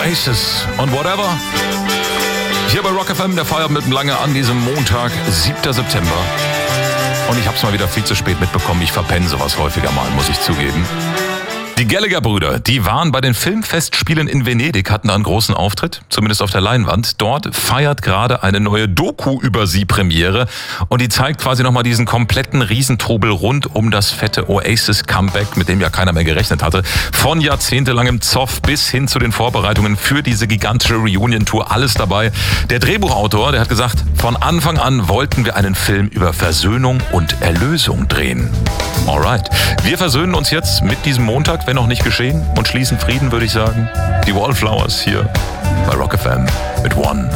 Oasis und Whatever. Hier bei Rock FM, der Feierabend mit lange an diesem Montag, 7. September. Und ich hab's mal wieder viel zu spät mitbekommen. Ich verpenne sowas häufiger mal, muss ich zugeben. Die Gallagher-Brüder, die waren bei den Filmfestspielen in Venedig, hatten da einen großen Auftritt, zumindest auf der Leinwand. Dort feiert gerade eine neue Doku über sie Premiere und die zeigt quasi nochmal diesen kompletten Riesentrubel rund um das fette Oasis-Comeback, mit dem ja keiner mehr gerechnet hatte. Von jahrzehntelangem Zoff bis hin zu den Vorbereitungen für diese gigantische Reunion-Tour, alles dabei. Der Drehbuchautor, der hat gesagt, von Anfang an wollten wir einen Film über Versöhnung und Erlösung drehen. Alright, wir versöhnen uns jetzt mit diesem Montag, wenn noch nicht geschehen, und schließen Frieden, würde ich sagen. Die Wallflowers hier bei Rock FM mit One.